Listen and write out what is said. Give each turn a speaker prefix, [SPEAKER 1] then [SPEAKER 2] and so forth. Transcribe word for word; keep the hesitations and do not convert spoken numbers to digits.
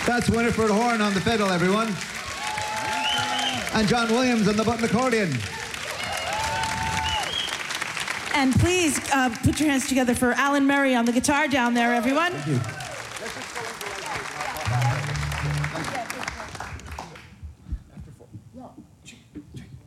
[SPEAKER 1] That's Winifred Horn on the fiddle, everyone. And John Williams on the button accordion.
[SPEAKER 2] And please uh, put your hands together for Alan Murray on the guitar down there, everyone.
[SPEAKER 1] Thank you.